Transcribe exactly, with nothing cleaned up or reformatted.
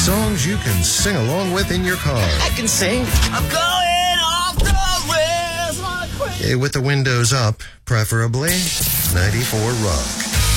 Songs you can sing along with in your car. I can sing. I'm going off the rails like crazy. Yeah, with the windows up, preferably ninety-four Rock.